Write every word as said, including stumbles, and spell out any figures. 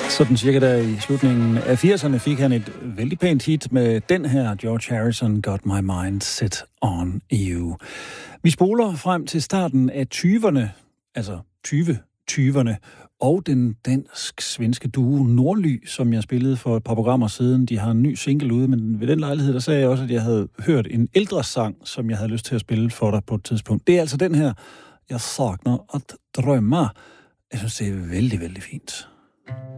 Sådan cirka der i slutningen af firserne fik han et vældig pænt hit med den her George Harrison, Got My Mind Set On You. Vi spoler frem til starten af tyverne, altså tyve tyverne, og den dansk-svenske duo Nordly, som jeg spillede for et par programmer siden. De har en ny single ude, men ved den lejlighed, der sagde jeg også, at jeg havde hørt en ældre sang, som jeg havde lyst til at spille for dig på et tidspunkt. Det er altså den her, Jeg savner at drømme. Jeg synes, det er vældig, vældig fint.